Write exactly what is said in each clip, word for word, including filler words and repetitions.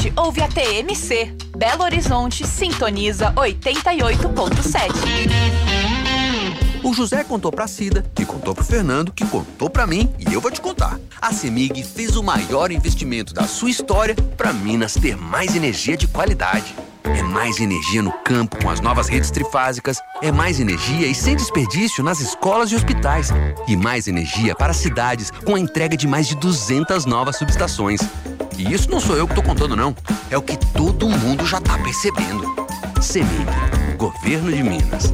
cidade, ouve a T M C. Belo Horizonte sintoniza oitenta e oito ponto sete. O José contou pra Cida, que contou pro Fernando, que contou pra mim, e eu vou te contar. A CEMIG fez o maior investimento da sua história pra Minas ter mais energia de qualidade. É mais energia no campo com as novas redes trifásicas, é mais energia e sem desperdício nas escolas e hospitais, e mais energia para as cidades com a entrega de mais de duzentas novas subestações. E isso não sou eu que tô contando não, é o que todo mundo já tá percebendo. CEMIG, Governo de Minas.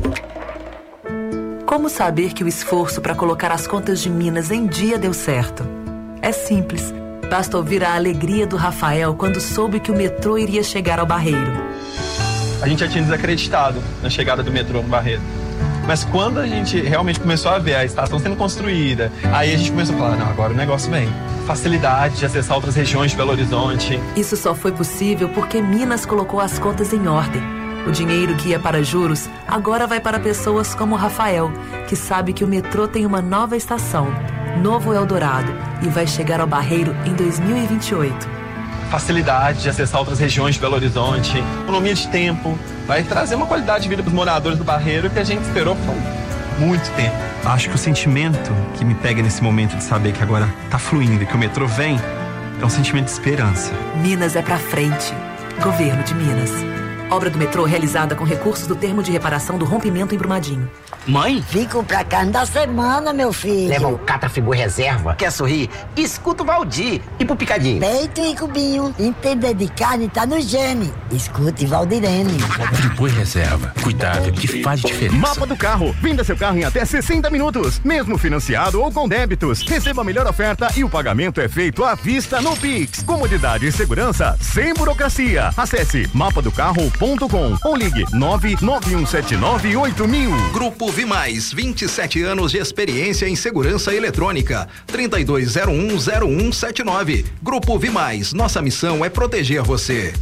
Como saber que o esforço para colocar as contas de Minas em dia deu certo? É simples. Basta ouvir a alegria do Rafael quando soube que o metrô iria chegar ao Barreiro. A gente já tinha desacreditado na chegada do metrô no Barreiro. Mas quando a gente realmente começou a ver a estação sendo construída, aí a gente começou a falar, não, agora o negócio vem. Facilidade de acessar outras regiões de Belo Horizonte. Isso só foi possível porque Minas colocou as contas em ordem. O dinheiro que ia para juros agora vai para pessoas como o Rafael, que sabe que o metrô tem uma nova estação, Novo Eldorado, e vai chegar ao Barreiro em dois mil e vinte e oito. Facilidade de acessar outras regiões de Belo Horizonte, economia de tempo, vai trazer uma qualidade de vida para os moradores do Barreiro que a gente esperou por muito tempo. Acho que o sentimento que me pega nesse momento de saber que agora tá fluindo e que o metrô vem é um sentimento de esperança. Minas é pra frente. Governo de Minas. Obra do metrô realizada com recursos do termo de reparação do rompimento em Brumadinho. Mãe? Vim comprar carne da semana, meu filho. Leva um Catrafigura Reserva. Quer sorrir? Escuta o Valdir. E pro Picadinho? Peito e cubinho. Entender de carne tá no gene. Escute Valdirene. Friboi Reserva. Cuidado que faz diferença. Mapa do carro. Venda seu carro em até sessenta minutos. Mesmo financiado ou com débitos. Receba a melhor oferta e o pagamento é feito à vista no Pix. Comodidade e segurança sem burocracia. Acesse mapa do carro ponto com ou ligue nove nove um sete nove oito mil. Grupo Vimais, vinte e sete anos de experiência em segurança eletrônica. trinta e dois zero um zero um sete nove. Grupo Vimais, nossa missão é proteger você.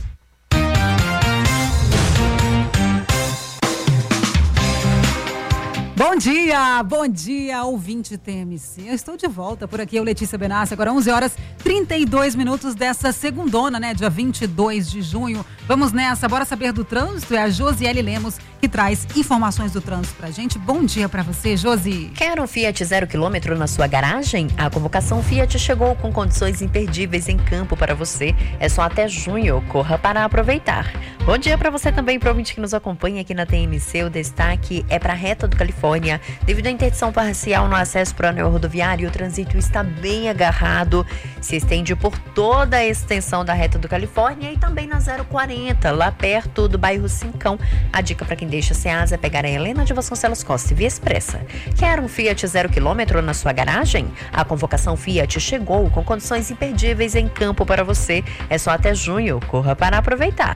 Bom dia, bom dia, ouvinte T M C. Eu estou de volta por aqui, eu, Letícia Benassi, agora onze horas e trinta e dois minutos dessa segundona, né, dia vinte e dois de junho. Vamos nessa, bora saber do trânsito, é a Josiele Lemos que traz informações do trânsito pra gente. Bom dia pra você, Josi. Quer um Fiat zero quilômetro na sua garagem? A convocação Fiat chegou com condições imperdíveis em campo para você. É só até junho, corra para aproveitar. Bom dia pra você também, pro ouvinte que nos acompanha aqui na T M C. O destaque é pra Reta do Califórnia. Devido à interdição parcial no acesso para o anel rodoviário, o trânsito está bem agarrado. Se estende por toda a extensão da Reta do Califórnia e também na zero quarenta, lá perto do bairro Cincão. A dica para quem deixa Ceasa é pegar a Helena de Vasconcelos Costa e Via Expressa. Quer um Fiat zero quilômetro na sua garagem? A convocação Fiat chegou com condições imperdíveis em campo para você. É só até junho, corra para aproveitar.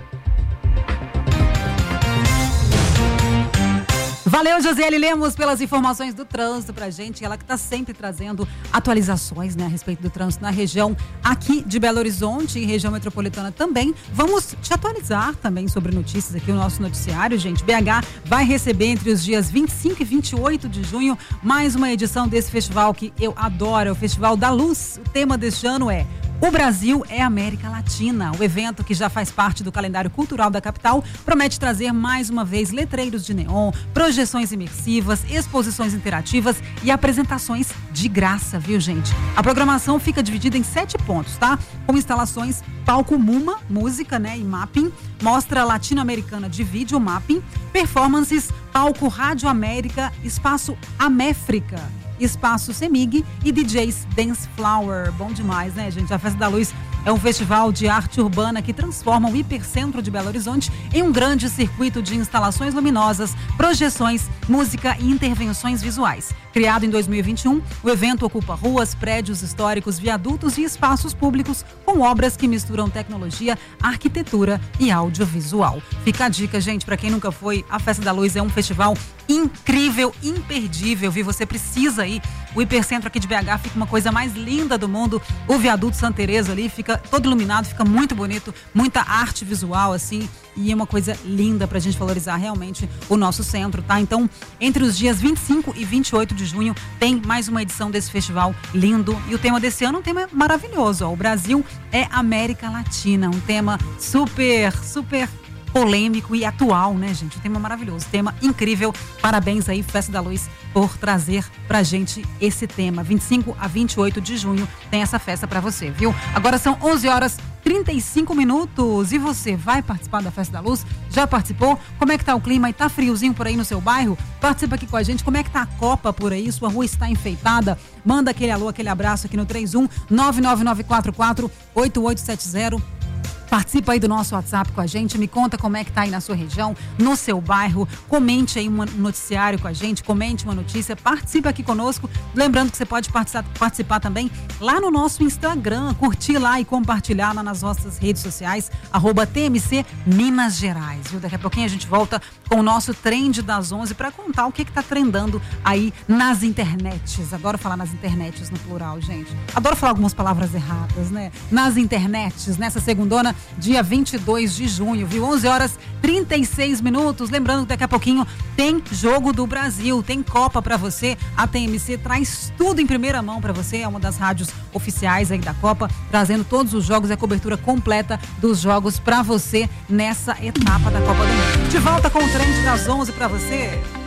Valeu, Josiele Lemos, pelas informações do trânsito pra gente. Ela que tá sempre trazendo atualizações, né, a respeito do trânsito na região aqui de Belo Horizonte e região metropolitana também. Vamos te atualizar também sobre notícias aqui no nosso noticiário, gente. B H vai receber entre os dias vinte e cinco e vinte e oito de junho mais uma edição desse festival que eu adoro, é o Festival da Luz. O tema deste ano é O Brasil é América Latina. O evento, que já faz parte do calendário cultural da capital, promete trazer mais uma vez letreiros de neon, projeções imersivas, exposições interativas e apresentações de graça, viu, gente? A programação fica dividida em sete pontos, tá? Com instalações Palco Muma, música, né, e mapping, Mostra Latino-Americana de Vídeo Mapping, performances Palco Rádio América, Espaço Améfrica, Espaço Semig e D Js Dance Flower. Bom demais, né, gente? A Festa da Luz é um festival de arte urbana que transforma o hipercentro de Belo Horizonte em um grande circuito de instalações luminosas, projeções, música e intervenções visuais. Criado em dois mil e vinte e um, o evento ocupa ruas, prédios históricos, viadutos e espaços públicos com obras que misturam tecnologia, arquitetura e audiovisual. Fica a dica, gente, para quem nunca foi, a Festa da Luz é um festival incrível, imperdível, viu? Você precisa ir. O hipercentro aqui de B H fica uma coisa mais linda do mundo. O viaduto Santa Teresa ali fica todo iluminado, fica muito bonito, muita arte visual, assim, e é uma coisa linda pra gente valorizar realmente o nosso centro, tá? Então, entre os dias vinte e cinco e vinte e oito de de junho, tem mais uma edição desse festival lindo. E o tema desse ano é um tema maravilhoso. Ó. O Brasil é América Latina. Um tema super, super polêmico e atual, né, gente? Um tema maravilhoso, tema incrível. Parabéns aí, Festa da Luz, por trazer pra gente esse tema. vinte e cinco a vinte e oito de junho tem essa festa pra você, viu? Agora são onze horas e trinta e cinco minutos. E você vai participar da Festa da Luz? Já participou? Como é que tá o clima? E tá friozinho por aí no seu bairro? Participa aqui com a gente. Como é que tá a Copa por aí? Sua rua está enfeitada? Manda aquele alô, aquele abraço aqui no três um nove nove nove quatro quatro oito oito sete zero. Participa aí do nosso WhatsApp com a gente, me conta como é que tá aí na sua região, no seu bairro, comente aí um noticiário com a gente, comente uma notícia, participa aqui conosco, lembrando que você pode participar, participar também lá no nosso Instagram, curtir lá e compartilhar lá nas nossas redes sociais, arroba T M C Minas Gerais, viu? Daqui a pouquinho a gente volta com o nosso Trend das onze para contar o que que tá trendando aí nas internets. Adoro falar nas internets no plural, gente. Adoro falar algumas palavras erradas, né? Nas internets, nessa segundona, dia vinte e dois de junho, viu? onze horas e trinta e seis minutos. Lembrando que daqui a pouquinho tem Jogo do Brasil, tem Copa pra você. A T M C traz tudo em primeira mão pra você. É uma das rádios oficiais aí da Copa, trazendo todos os jogos e a cobertura completa dos jogos pra você nessa etapa da Copa do Mundo. De volta com o Trend das onze pra você.